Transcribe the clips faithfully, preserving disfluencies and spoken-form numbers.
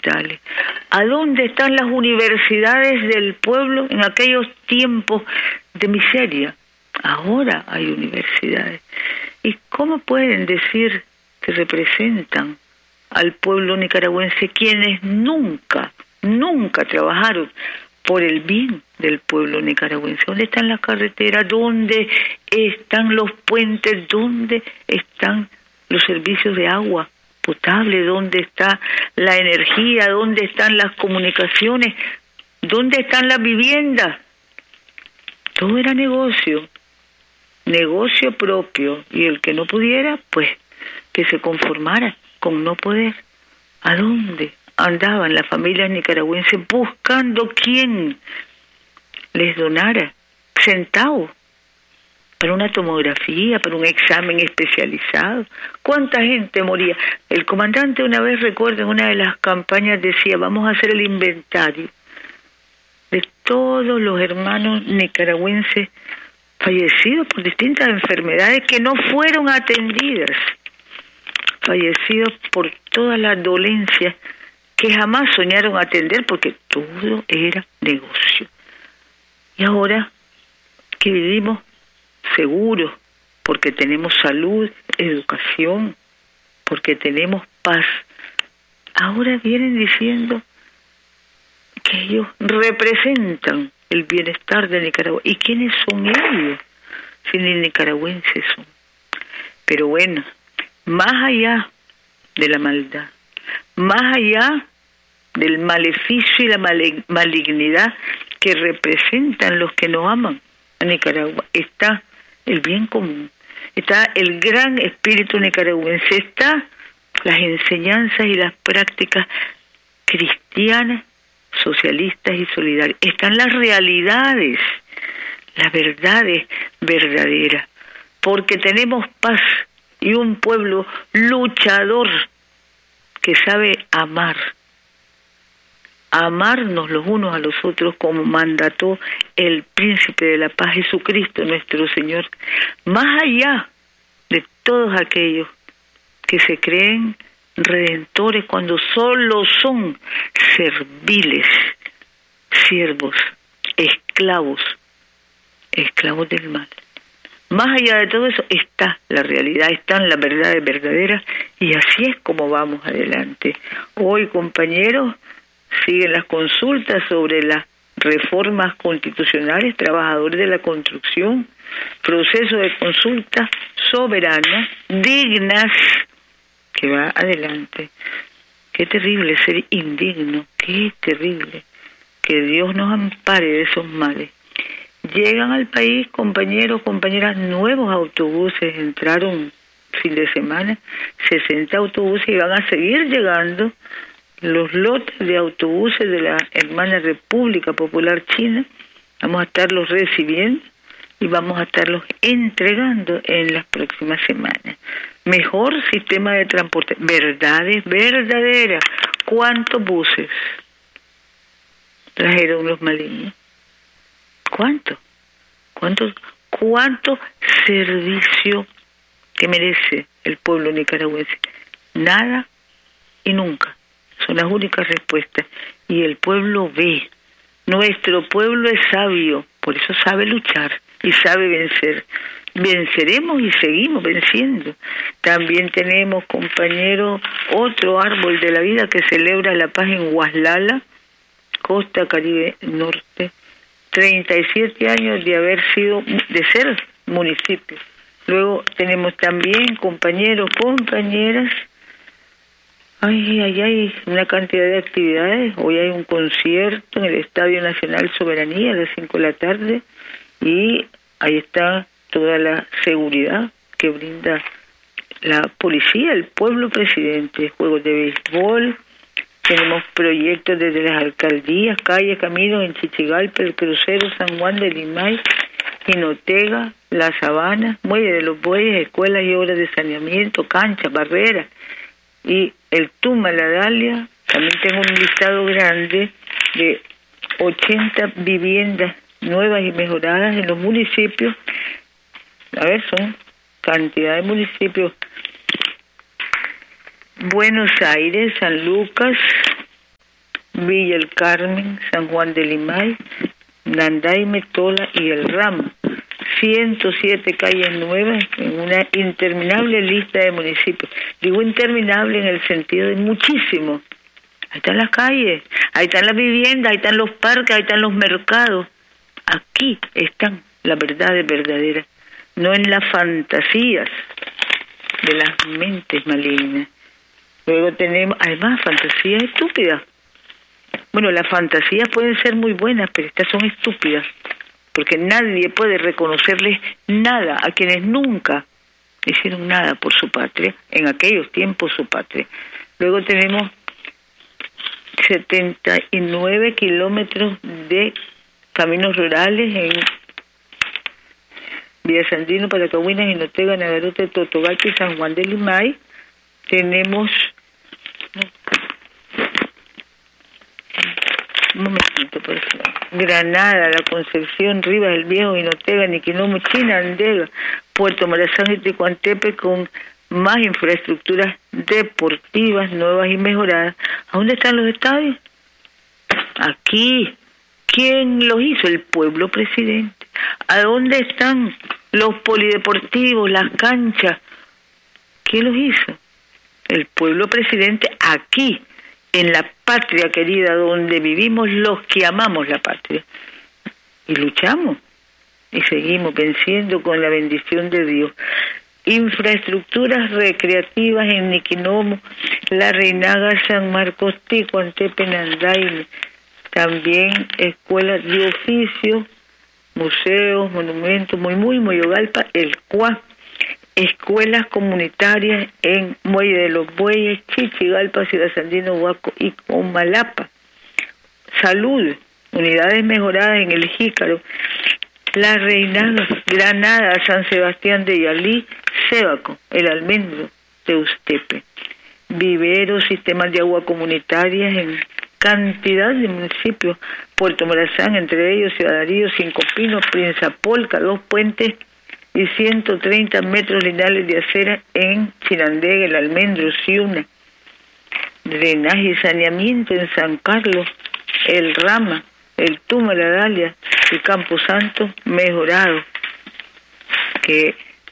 hospitales. ¿A dónde están las universidades del pueblo en aquellos tiempos de miseria? Ahora hay universidades. ¿Y cómo pueden decir que representan al pueblo nicaragüense quienes nunca, nunca trabajaron por el bien del pueblo nicaragüense? ¿Dónde están las carreteras? ¿Dónde están los puentes? ¿Dónde están los servicios de agua potable? ¿Dónde está la energía? ¿Dónde están las comunicaciones? ¿Dónde están las viviendas? Todo era negocio, negocio propio, y el que no pudiera, pues, que se conformara con no poder. ¿A dónde andaban las familias nicaragüenses buscando quién les donara centavos para una tomografía, para un examen especializado? ¿Cuánta gente moría? El comandante una vez, recuerdo, en una de las campañas decía, vamos a hacer el inventario de todos los hermanos nicaragüenses fallecidos por distintas enfermedades que no fueron atendidas, fallecidos por todas las dolencias que jamás soñaron atender, porque todo era negocio. Y ahora que vivimos seguros, porque tenemos salud, educación, porque tenemos paz, ahora vienen diciendo que ellos representan el bienestar de Nicaragua. ¿Y quiénes son ellos? Si ni nicaragüenses son. Pero bueno, más allá de la maldad, más allá del maleficio y la malignidad que representan los que no aman a Nicaragua, está el bien común, está el gran espíritu nicaragüense, está las enseñanzas y las prácticas cristianas, socialistas y solidarias, están las realidades, las verdades verdaderas, porque tenemos paz y un pueblo luchador que sabe amar, amarnos los unos a los otros como mandató el príncipe de la paz, Jesucristo nuestro Señor, más allá de todos aquellos que se creen redentores cuando solo son serviles, siervos, esclavos, esclavos del mal. Más allá de todo eso está la realidad, están las verdades verdaderas, y así es como vamos adelante. Hoy, compañeros, siguen las consultas sobre las reformas constitucionales, trabajadores de la construcción, proceso de consulta soberana, dignas, que va adelante. Qué terrible ser indigno, qué terrible. Que Dios nos ampare de esos males. Llegan al país, compañeros, compañeras, nuevos autobuses, entraron fin de semana, sesenta autobuses, y van a seguir llegando los lotes de autobuses de la hermana República Popular China. Vamos a estarlos recibiendo y vamos a estarlos entregando en las próximas semanas. Mejor sistema de transporte, verdades verdaderas. ¿Cuántos buses trajeron los malignos? ¿Cuánto? ¿Cuánto? ¿Cuánto servicio que merece el pueblo nicaragüense? Nada y nunca. Son las únicas respuestas. Y el pueblo ve. Nuestro pueblo es sabio, por eso sabe luchar y sabe vencer. Venceremos y seguimos venciendo. También tenemos, compañeros, otro árbol de la vida que celebra la paz en Huaslala, Costa Caribe Norte. treinta y siete años de haber sido, de ser municipio. Luego tenemos también, compañeros, compañeras, ay, ay, ay, una cantidad de actividades. Hoy hay un concierto en el Estadio Nacional Soberanía a las cinco de la tarde, y ahí está toda la seguridad que brinda la policía, el pueblo presidente, juegos de béisbol. Tenemos proyectos desde las alcaldías, calles, caminos en Chichigalpa, El Crucero, San Juan de Limay, Jinotega, La Sabana, Muelle de los Bueyes, escuelas y obras de saneamiento, canchas, barreras, y el Tuma, La Dalia. También tengo un listado grande de ochenta viviendas nuevas y mejoradas en los municipios. A ver, son cantidad de municipios: Buenos Aires, San Lucas, Villa El Carmen, San Juan de Limay, Nandaime, Tola y El Ramo. ciento siete calles nuevas en una interminable lista de municipios. Digo interminable en el sentido de muchísimo. Ahí están las calles, ahí están las viviendas, ahí están los parques, ahí están los mercados. Aquí están las verdades verdaderas, no en las fantasías de las mentes malignas. Luego tenemos, además, fantasías estúpidas. Bueno, las fantasías pueden ser muy buenas, pero estas son estúpidas, porque nadie puede reconocerles nada a quienes nunca hicieron nada por su patria, en aquellos tiempos su patria. Luego tenemos setenta y nueve kilómetros de caminos rurales en Villasandino, Paracahuinas, Jinotega, Nagarote, Totogalpa y San Juan de Limay. Tenemos un momentito, por favor. Granada, La Concepción, Rivas, El Viejo, Jinotega, Niquinomo, Chinandega, Puerto Morazán y Ticuantepe, con más infraestructuras deportivas nuevas y mejoradas. ¿A dónde están los estadios? Aquí. ¿Quién los hizo? El pueblo presidente. ¿A dónde están los polideportivos, las canchas? ¿Quién los hizo? El pueblo presidente, aquí, en la patria querida, donde vivimos los que amamos la patria. Y luchamos, y seguimos venciendo con la bendición de Dios. Infraestructuras recreativas en Niquinomo, La Reinaga, San Marcos, Ticuantepe, Nandaime. También escuelas de oficio, museos, monumentos, muy, muy, Moyogalpa, El Cuá. Escuelas comunitarias en Muelle de los Bueyes, Chichigalpa, Ciudad Sandino, Huaco y Comalapa. Salud, unidades mejoradas en El Jícaro, La Reinaga, Granada, San Sebastián de Yalí, Sébaco, El Almendro, Teustepe. Viveros, sistemas de agua comunitarias en cantidad de municipios, Puerto Morazán, entre ellos Ciudad Darío, Cinco Pinos, Prinzapolca, Dos Puentes y ciento treinta metros lineales de acera en Chinandega, El Almendro, Ciuna. Drenaje y saneamiento en San Carlos, El Rama, El Tuma, La Dalia y Campo Santo mejorado, que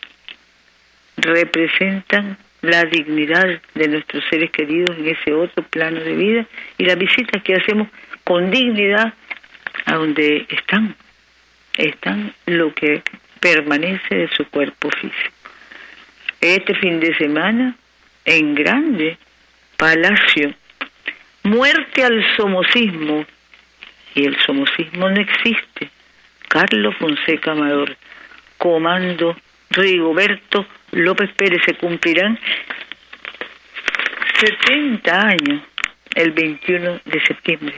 representan la dignidad de nuestros seres queridos en ese otro plano de vida, y las visitas que hacemos con dignidad a donde están, están lo que permanece de su cuerpo físico. Este fin de semana, en grande, Palacio, muerte al somocismo, y el somocismo no existe. Carlos Fonseca Amador, comando Rigoberto López Pérez. Se cumplirán setenta años el veintiuno de septiembre.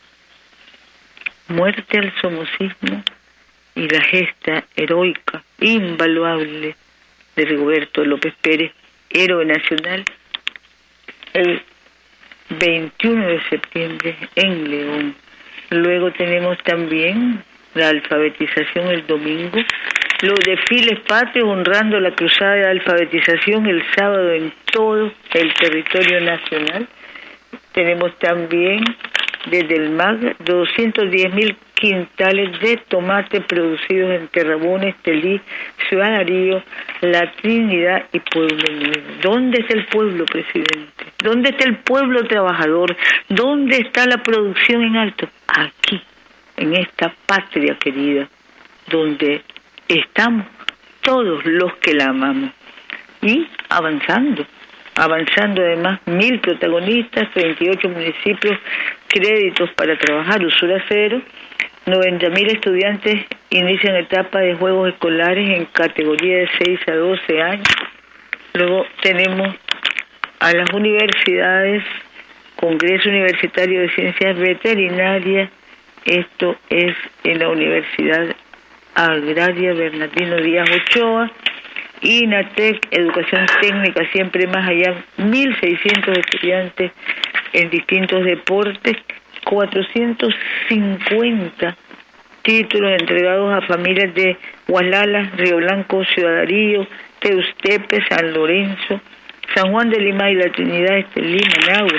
Muerte al somocismo y la gesta heroica, invaluable de Rigoberto López Pérez, héroe nacional, el veintiuno de septiembre en León. Luego tenemos también la alfabetización el domingo, los desfiles patrios honrando la cruzada de alfabetización el sábado en todo el territorio nacional. Tenemos también desde el M A G doscientos diez mil quintales de tomate producidos en Terrabones, Telí, Ciudad Darío, La Trinidad y Pueblo Nuevo. ¿Dónde está el pueblo, presidente? ¿Dónde está el pueblo trabajador? ¿Dónde está la producción en alto? Aquí, en esta patria querida, donde estamos todos los que la amamos. Y avanzando, avanzando además, mil protagonistas, treinta y ocho municipios, créditos para trabajar, usura cero, noventa mil estudiantes inician etapa de juegos escolares en categoría de seis a doce años. Luego tenemos a las universidades, Congreso Universitario de Ciencias Veterinarias, esto es en la Universidad Agraria Bernardino Díaz Ochoa, INATEC, Educación Técnica, siempre más allá, mil seiscientos estudiantes en distintos deportes, cuatrocientos cincuenta títulos entregados a familias de Gualala, Río Blanco, Ciudad Darío, Teustepe, San Lorenzo, San Juan de Limay, La Trinidad, Estelí, Managua,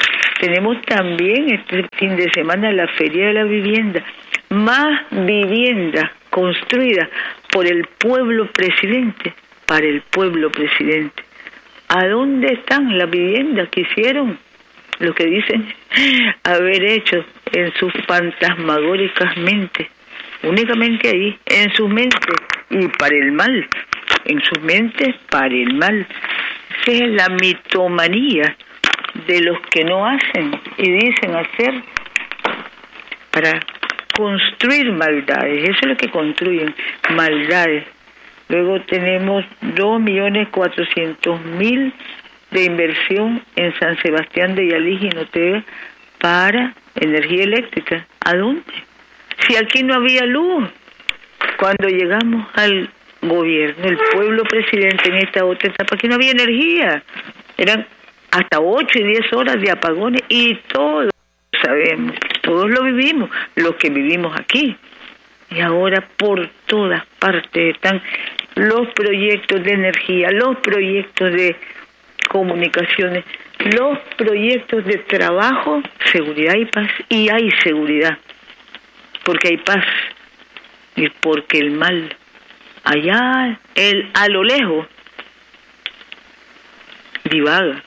Tenemos también este fin de semana la Feria de la Vivienda. Más viviendas construidas por el pueblo presidente, para el pueblo presidente. ¿A dónde están las viviendas que hicieron? Lo que dicen haber hecho en sus fantasmagóricas mentes. Únicamente ahí, en sus mentes, y para el mal. En sus mentes, para el mal. Esa es la mitomanía de los que no hacen y dicen hacer para construir maldades. Eso es lo que construyen, maldades. Luego tenemos dos millones cuatrocientos mil de inversión en San Sebastián de Yalí y Notega para energía eléctrica. ¿A dónde? Si aquí no había luz. Cuando llegamos al gobierno, el pueblo presidente en esta otra etapa, aquí no había energía. Eran hasta ocho y diez horas de apagones y todos sabemos, todos lo vivimos, los que vivimos aquí. Y ahora por todas partes están los proyectos de energía, los proyectos de comunicaciones, los proyectos de trabajo, seguridad y paz. Y hay seguridad, porque hay paz y porque el mal, allá, el, a lo lejos, divaga.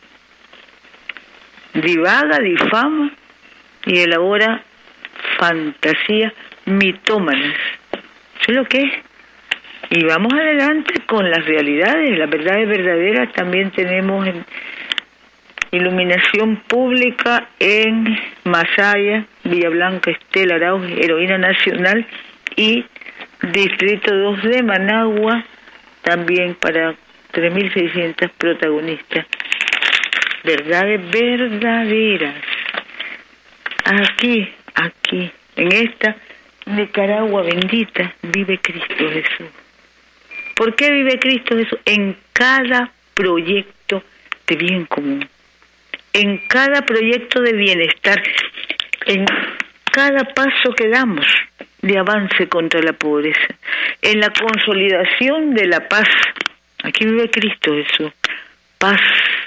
Divaga, difama y elabora fantasías mitómanas. Eso es lo que es. Y vamos adelante con las realidades, las verdades verdaderas. También tenemos en iluminación pública en Masaya, Villa Blanca, Estela Arauz, heroína nacional, y Distrito dos de Managua, también para tres mil seiscientos protagonistas. Verdades verdaderas. Aquí, aquí, en esta Nicaragua bendita, vive Cristo Jesús. ¿Por qué vive Cristo Jesús? En cada proyecto de bien común, en cada proyecto de bienestar, en cada paso que damos de avance contra la pobreza, en la consolidación de la paz. Aquí vive Cristo Jesús. Paz.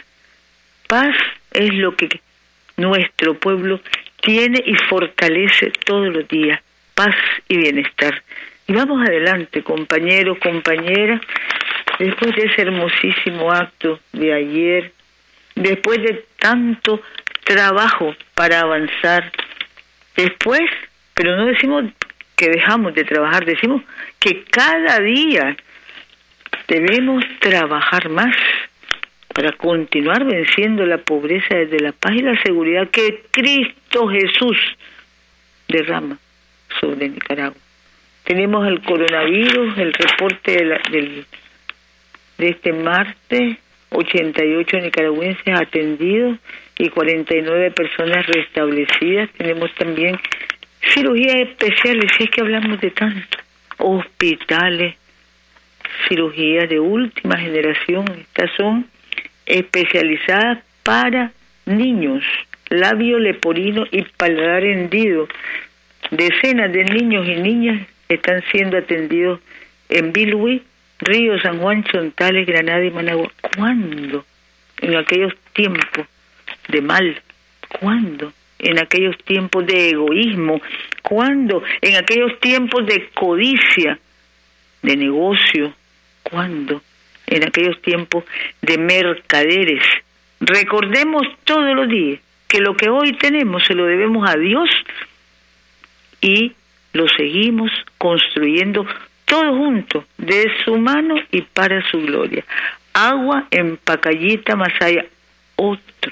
Paz es lo que nuestro pueblo tiene y fortalece todos los días. Paz y bienestar. Y vamos adelante, compañeros, compañeras, después de ese hermosísimo acto de ayer, después de tanto trabajo para avanzar, después, pero no decimos que dejamos de trabajar, decimos que cada día debemos trabajar más para continuar venciendo la pobreza desde la paz y la seguridad que Cristo Jesús derrama sobre Nicaragua. Tenemos el coronavirus, el reporte de, la, del, de este martes, ochenta y ocho nicaragüenses atendidos y cuarenta y nueve personas restablecidas. Tenemos también cirugías especiales, si es que hablamos de tanto, hospitales, cirugías de última generación. Estas son especializadas para niños, labio leporino y paladar hendido. Decenas de niños y niñas están siendo atendidos en Bilwi, Río, San Juan, Chontales, Granada y Managua. ¿Cuándo? En aquellos tiempos de mal. ¿Cuándo? En aquellos tiempos de egoísmo. ¿Cuándo? En aquellos tiempos de codicia, de negocio. ¿Cuándo? En aquellos tiempos de mercaderes. Recordemos todos los días que lo que hoy tenemos se lo debemos a Dios y lo seguimos construyendo todos juntos, de su mano y para su gloria. Agua en Pacayita, Masaya, otro.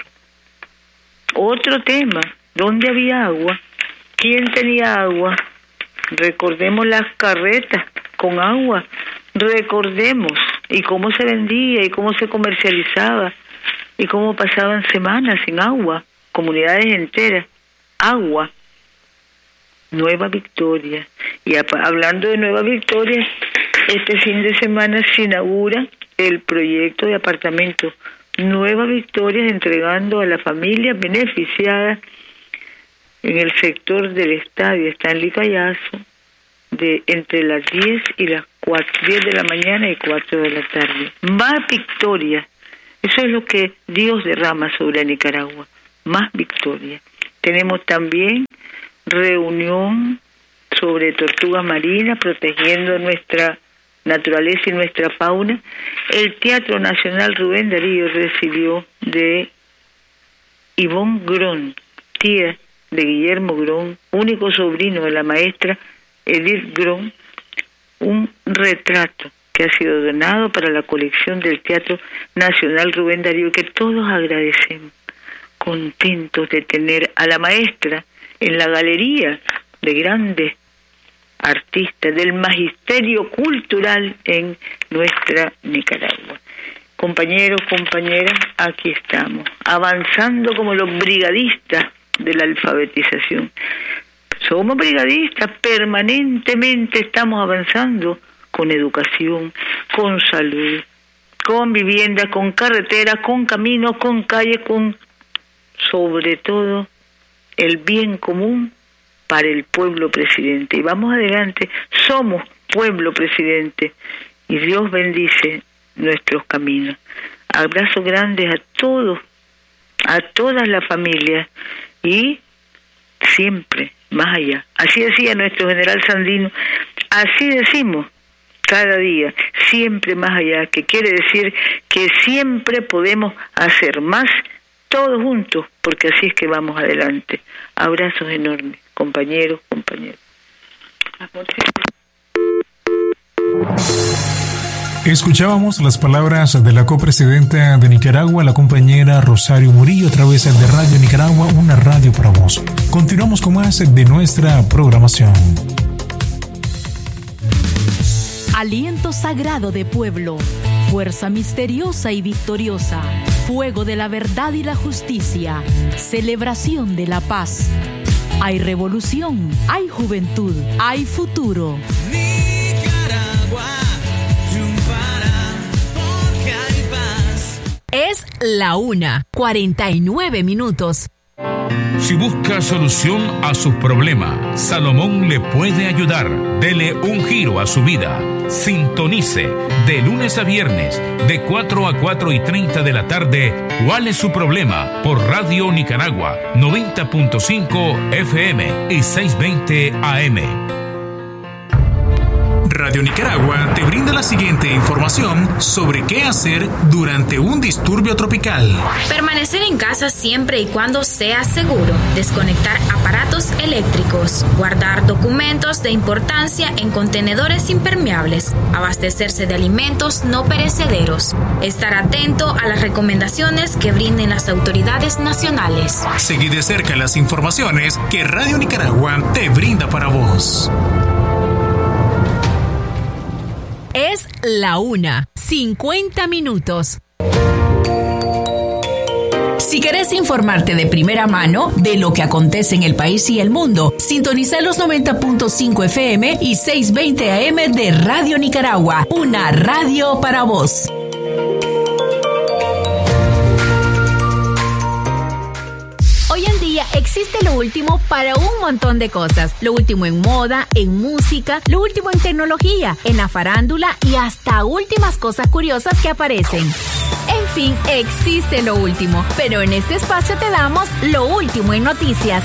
Otro tema. ¿Dónde había agua? ¿Quién tenía agua? Recordemos las carretas con agua. Recordemos y cómo se vendía y cómo se comercializaba y cómo pasaban semanas sin agua, comunidades enteras. Agua. Nueva Victoria. Y hablando de Nueva Victoria, este fin de semana se inaugura el proyecto de apartamentos Nueva Victoria, entregando a las familias beneficiadas en el sector del estadio Stanley Callazo de entre las diez y las cuatro, diez de la mañana y cuatro de la tarde. Más victoria. Eso es lo que Dios derrama sobre Nicaragua. más victorias. Tenemos también reunión sobre tortugas marinas, protegiendo nuestra naturaleza y nuestra fauna. El Teatro Nacional Rubén Darío recibió de Ivonne Grón, tía de Guillermo Grón, único sobrino de la maestra Edith Grón, un retrato que ha sido donado para la colección del Teatro Nacional Rubén Darío, que todos agradecemos, contentos de tener a la maestra en la galería de grandes artistas del magisterio cultural en nuestra Nicaragua. Compañeros, compañeras, aquí estamos, avanzando como los brigadistas de la alfabetización. Somos brigadistas, permanentemente estamos avanzando con educación, con salud, con vivienda, con carretera, con caminos, con calles, con, sobre todo, el bien común para el pueblo presidente. Y vamos adelante, somos pueblo presidente, y Dios bendice nuestros caminos. Abrazos grandes a todos, a todas las familias, y siempre más allá. Así decía nuestro general Sandino, así decimos cada día, siempre más allá, que quiere decir que siempre podemos hacer más todos juntos, porque así es que vamos adelante. Abrazos enormes, compañeros, compañeras. Escuchábamos las palabras de la copresidenta de Nicaragua, la compañera Rosario Murillo, a través de Radio Nicaragua, una radio para vos. Continuamos con más de nuestra programación. Aliento sagrado de pueblo, fuerza misteriosa y victoriosa, fuego de la verdad y la justicia, celebración de la paz. Hay revolución, hay juventud, hay futuro. Nicaragua triunfará porque hay paz. Es la una, cuarenta y nueve minutos. Si busca solución a sus problemas, Salomón le puede ayudar. Dele un giro a su vida. Sintonice de lunes a viernes de cuatro a cuatro y treinta de la tarde. ¿Cuál es su problema? Por Radio Nicaragua noventa punto cinco F M y seiscientos veinte A M. Radio Nicaragua te brinda la siguiente información sobre qué hacer durante un disturbio tropical. Permanecer en casa siempre y cuando sea seguro. Desconectar aparatos eléctricos. Guardar documentos de importancia en contenedores impermeables. Abastecerse de alimentos no perecederos. Estar atento a las recomendaciones que brinden las autoridades nacionales. Seguí de cerca las informaciones que Radio Nicaragua te brinda para vos. Es la una, cincuenta minutos. Si querés informarte de primera mano de lo que acontece en el país y el mundo, sintoniza los noventa punto cinco F M y seiscientos veinte A M de Radio Nicaragua, una radio para vos. Hoy en día existe lo último para un montón de cosas. Lo último en moda, en música, lo último en tecnología, en la farándula y hasta últimas cosas curiosas que aparecen. En fin, existe lo último, pero en este espacio te damos lo último en noticias.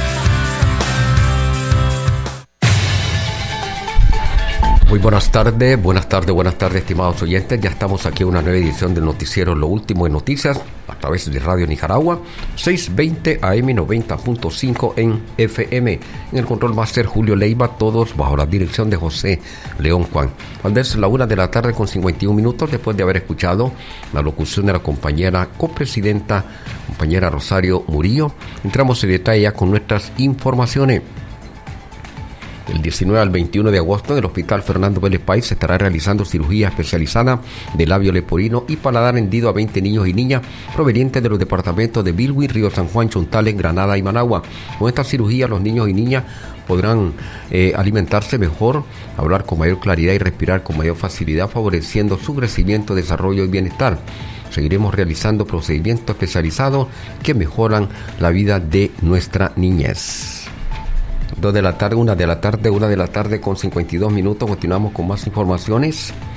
Muy buenas tardes, buenas tardes, buenas tardes, estimados oyentes. Ya estamos aquí en una nueva edición del noticiero Lo Último en Noticias a través de Radio Nicaragua, seiscientos veinte A M, noventa punto cinco en F M. En el control máster Julio Leiva, todos bajo la dirección de José León Juan. Cuando es la una de la tarde con cincuenta y un minutos, después de haber escuchado la locución de la compañera copresidenta, compañera Rosario Murillo, entramos en detalle ya con nuestras informaciones. Del diecinueve al veintiuno de agosto en el Hospital Fernando Vélez Páez se estará realizando cirugía especializada de labio leporino y paladar hendido a veinte niños y niñas provenientes de los departamentos de Bilwi, Río San Juan, Chontales, Granada y Managua. Con esta cirugía los niños y niñas podrán eh, alimentarse mejor, hablar con mayor claridad y respirar con mayor facilidad, favoreciendo su crecimiento, desarrollo y bienestar. Seguiremos realizando procedimientos especializados que mejoran la vida de nuestra niñez. Dos de la tarde, una de la tarde, una de la tarde con cincuenta y dos minutos. Continuamos con más informaciones.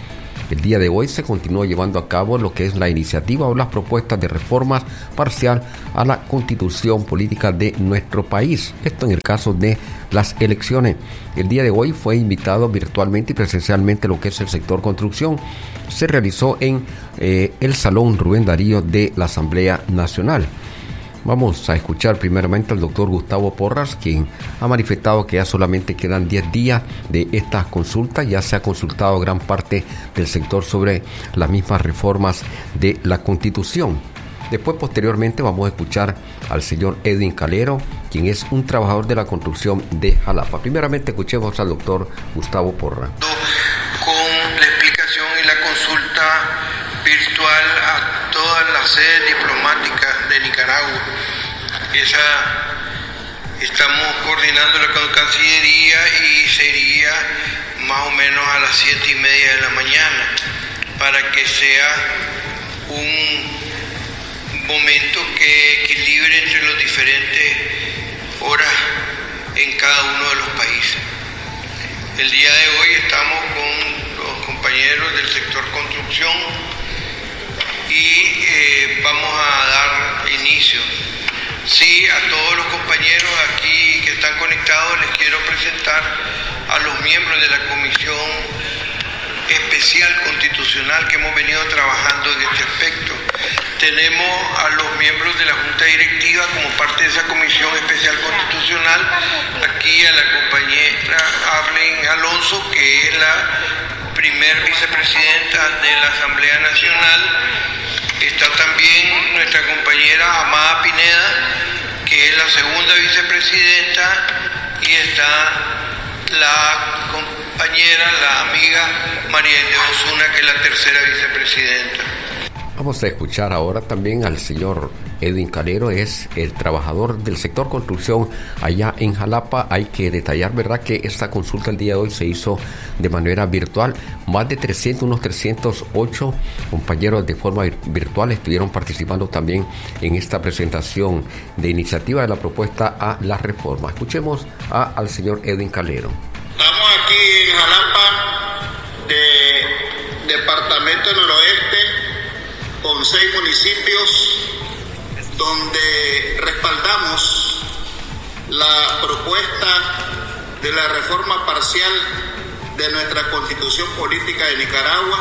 El día de hoy se continúa llevando a cabo lo que es la iniciativa o las propuestas de reformas parcial a la Constitución política de nuestro país. Esto en el caso de las elecciones. El día de hoy fue invitado virtualmente y presencialmente lo que es el sector construcción. Se realizó en eh, el Salón Rubén Darío de la Asamblea Nacional. Vamos a escuchar primeramente al doctor Gustavo Porras, quien ha manifestado que ya solamente quedan diez días de estas consultas. Ya se ha consultado gran parte del sector sobre las mismas reformas de la Constitución. Después, posteriormente, vamos a escuchar al señor Edwin Calero, quien es un trabajador de la construcción de Jalapa. Primeramente, escuchemos al doctor Gustavo Porras. Con la explicación y la consulta virtual a todas las sedes diplomáticas de Nicaragua. Esa estamos coordinándola con Cancillería y sería más o menos a las siete y media de la mañana para que sea un momento que equilibre entre las diferentes horas en cada uno de los países. El día de hoy estamos con los compañeros del sector construcción y eh, vamos a dar inicio. Sí, a todos los compañeros aquí que están conectados les quiero presentar a los miembros de la Comisión Especial Constitucional que hemos venido trabajando en este aspecto. Tenemos a los miembros de la Junta Directiva como parte de esa Comisión Especial Constitucional. Aquí a la compañera Arlen Alonso, que es la primer vicepresidenta de la Asamblea Nacional. Está también nuestra compañera Amada Pineda, que es la segunda vicepresidenta, y está la compañera, la amiga María de Osuna, que es la tercera vicepresidenta. Vamos a escuchar ahora también al señor Edwin Calero, es el trabajador del sector construcción allá en Jalapa. Hay que detallar, ¿verdad?, que esta consulta el día de hoy se hizo de manera virtual. Más de trescientos, unos trescientos ocho compañeros de forma virtual estuvieron participando también en esta presentación de iniciativa de la propuesta a la reforma. Escuchemos a, al señor Edwin Calero. Estamos aquí en Jalapa, de departamento noroeste, con seis municipios, donde respaldamos la propuesta de la reforma parcial de nuestra Constitución Política de Nicaragua,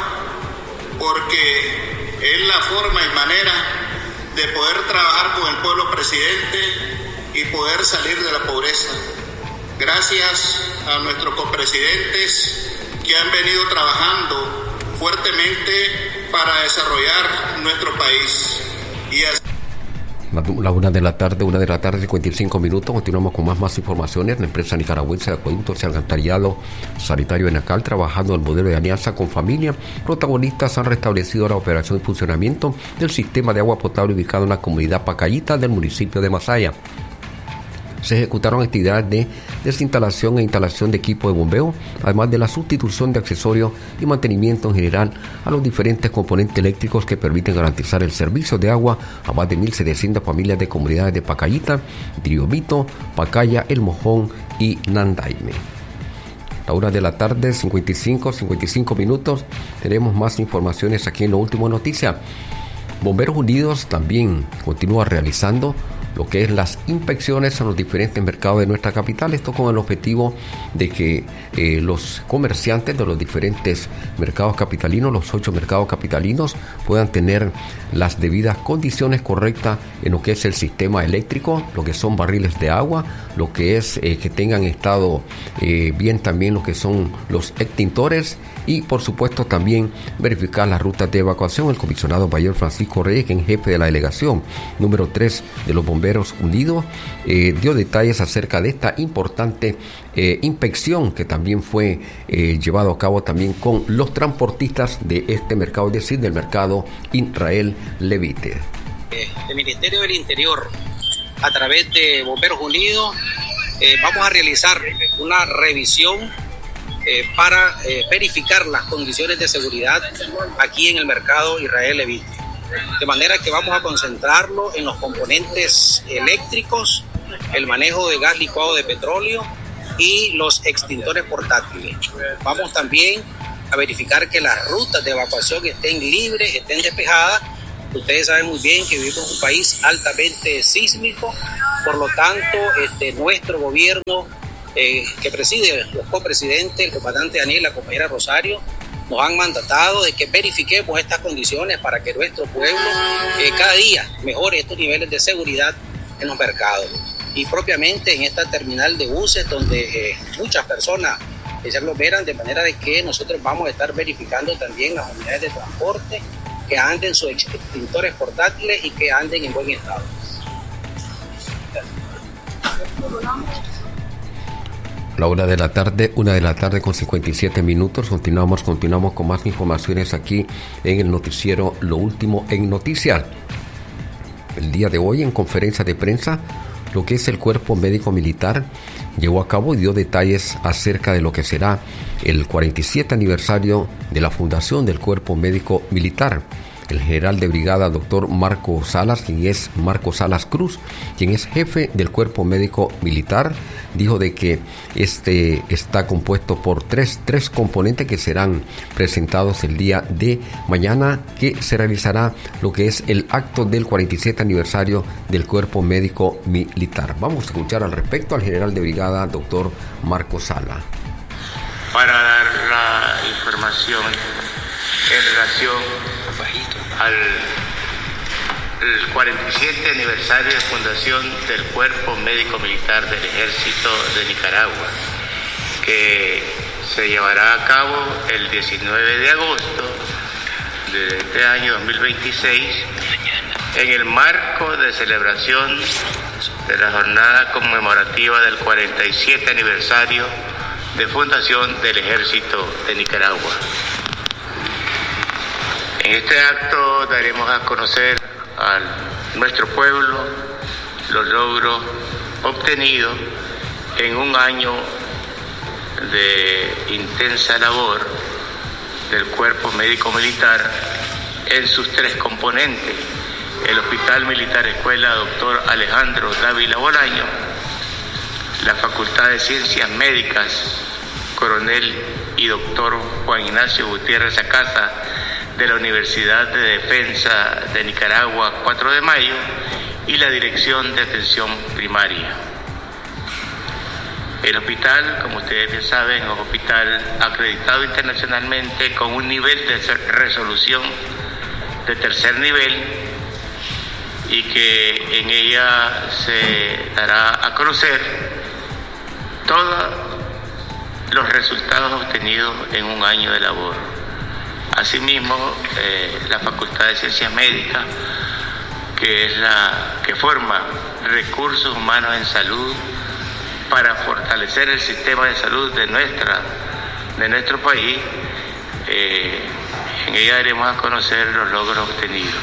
porque es la forma y manera de poder trabajar con el pueblo presidente y poder salir de la pobreza. Gracias a nuestros copresidentes que han venido trabajando fuertemente para desarrollar nuestro país. Y así... La una de la tarde, una de la tarde, cincuenta y cinco minutos. Continuamos con más, más informaciones. La empresa nicaragüense de acueductos y alcantarillado sanitario Enacal, trabajando el modelo de alianza con familia. Protagonistas han restablecido la operación y funcionamiento del sistema de agua potable ubicado en la comunidad Pacayita del municipio de Masaya. Se ejecutaron actividades de desinstalación e instalación de equipo de bombeo, además de la sustitución de accesorios y mantenimiento en general a los diferentes componentes eléctricos que permiten garantizar el servicio de agua a más de mil setecientas familias de comunidades de Pacayita, Diriomito, Pacaya, El Mojón y Nandaime. La una de la tarde, cincuenta y cinco, cincuenta y cinco minutos. Tenemos más informaciones aquí en Lo Último Noticia. Bomberos Unidos también continúa realizando lo que es las inspecciones en los diferentes mercados de nuestra capital, esto con el objetivo de que eh, los comerciantes de los diferentes mercados capitalinos, los ocho mercados capitalinos, puedan tener las debidas condiciones correctas en lo que es el sistema eléctrico, lo que son barriles de agua, lo que es eh, que tengan estado eh, bien también lo que son los extintores y por supuesto también verificar las rutas de evacuación. El comisionado mayor Francisco Reyes, quien jefe de la delegación número tres de los Bomberos Unidos, eh, dio detalles acerca de esta importante eh, inspección que también fue eh, llevado a cabo también con los transportistas de este mercado, es decir, del mercado Israel Levite. El Ministerio del Interior, a través de Bomberos Unidos, eh, vamos a realizar una revisión Eh, para eh, verificar las condiciones de seguridad aquí en el mercado Israel Levite. De manera que vamos a concentrarlo en los componentes eléctricos, el manejo de gas licuado de petróleo y los extintores portátiles. Vamos también a verificar que las rutas de evacuación estén libres, estén despejadas. Ustedes saben muy bien que vivimos en un país altamente sísmico, por lo tanto, este, nuestro gobierno eh, que preside los copresidentes, el comandante Daniel, la compañera Rosario, nos han mandatado de que verifiquemos estas condiciones para que nuestro pueblo eh, cada día mejore estos niveles de seguridad en los mercados. Y propiamente en esta terminal de buses donde eh, muchas personas eh, se aglomeran, de manera de que nosotros vamos a estar verificando también las unidades de transporte que anden sus extintores portátiles y que anden en buen estado. La una de la tarde, una de la tarde con cincuenta y siete minutos. Continuamos, continuamos con más informaciones aquí en el noticiero Lo Último en Noticias. El día de hoy, en conferencia de prensa, lo que es el Cuerpo Médico Militar llevó a cabo y dio detalles acerca de lo que será el cuarenta y siete aniversario de la fundación del Cuerpo Médico Militar. El general de brigada, doctor Marco Salas, quien es Marco Salas Cruz, quien es jefe del Cuerpo Médico Militar, dijo de que este está compuesto por tres, tres componentes que serán presentados el día de mañana, que se realizará lo que es el acto del cuarenta y siete aniversario del Cuerpo Médico Militar. Vamos a escuchar al respecto al general de brigada, doctor Marco Salas. Para dar la información en relación al cuarenta y siete aniversario de fundación del Cuerpo Médico Militar del Ejército de Nicaragua, que se llevará a cabo el diecinueve de agosto de este año dos mil veintiséis en el marco de celebración de la jornada conmemorativa del cuarenta y siete aniversario de fundación del Ejército de Nicaragua. En este acto daremos a conocer a nuestro pueblo los logros obtenidos en un año de intensa labor del Cuerpo Médico Militar en sus tres componentes: el Hospital Militar Escuela Doctor Alejandro Dávila Bolaño, la Facultad de Ciencias Médicas Coronel y Doctor Juan Ignacio Gutiérrez Acasa de la Universidad de Defensa de Nicaragua, cuatro de mayo, y la Dirección de Atención Primaria. El hospital, como ustedes bien saben, es un hospital acreditado internacionalmente con un nivel de resolución de tercer nivel, y que en ella se dará a conocer todos los resultados obtenidos en un año de labor. Asimismo, eh, la Facultad de Ciencias Médicas, que es la que forma recursos humanos en salud para fortalecer el sistema de salud de nuestra de nuestro país, eh, en ella daremos a conocer los logros obtenidos.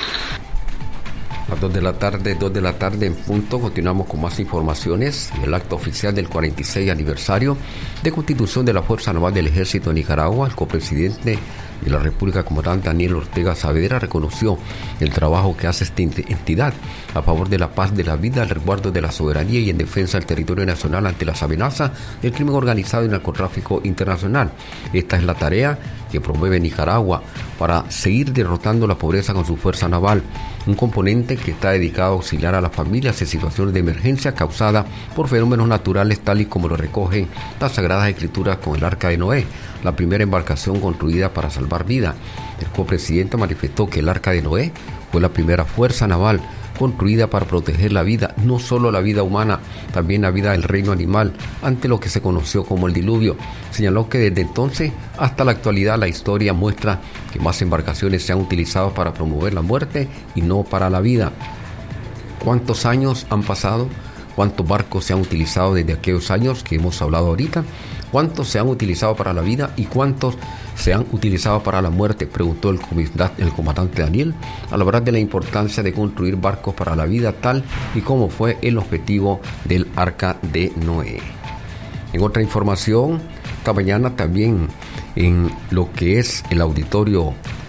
A las dos de la tarde, dos de la tarde en punto, continuamos con más informaciones. El acto oficial del cuarenta y seis aniversario de constitución de la Fuerza Naval del Ejército de Nicaragua, el copresidente de la República, comandante Daniel Ortega Saavedra, reconoció el trabajo que hace esta entidad a favor de la paz, de la vida, el resguardo de la soberanía y en defensa del territorio nacional ante las amenazas del crimen organizado y narcotráfico internacional. Esta es la tarea que promueve Nicaragua para seguir derrotando la pobreza con su fuerza naval, un componente que está dedicado a auxiliar a las familias en situaciones de emergencia causada por fenómenos naturales, tal y como lo recogen las Sagradas Escrituras con el Arca de Noé, la primera embarcación construida para salvar vidas. El copresidente manifestó que el Arca de Noé fue la primera fuerza naval construida para proteger la vida, no solo la vida humana, también la vida del reino animal, ante lo que se conoció como el diluvio. Señaló que desde entonces hasta la actualidad la historia muestra que más embarcaciones se han utilizado para promover la muerte y no para la vida. ¿Cuántos años han pasado? ¿Cuántos barcos se han utilizado desde aquellos años que hemos hablado ahorita? ¿Cuántos se han utilizado para la vida y cuántos se han utilizado para la muerte?, preguntó el, el comandante Daniel, al hablar de la importancia de construir barcos para la vida, tal y como fue el objetivo del Arca de Noé. En otra información, esta mañana también en lo que es el auditorio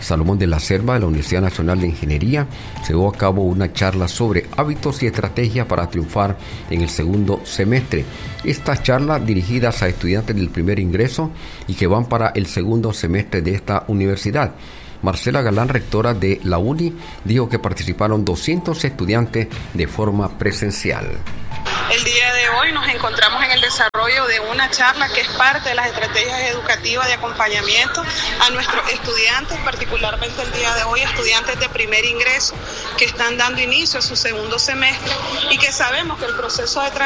Salomón de la Selva, de la Universidad Nacional de Ingeniería, se llevó a cabo una charla sobre hábitos y estrategias para triunfar en el segundo semestre. Estas charlas dirigidas a estudiantes del primer ingreso y que van para el segundo semestre de esta universidad. Marcela Galán, rectora de la UNI, dijo que participaron doscientos estudiantes de forma presencial. El día de hoy nos encontramos en el desarrollo de una charla que es parte de las estrategias educativas de acompañamiento a nuestros estudiantes, particularmente el día de hoy estudiantes de primer ingreso que están dando inicio a su segundo semestre y que sabemos que el proceso de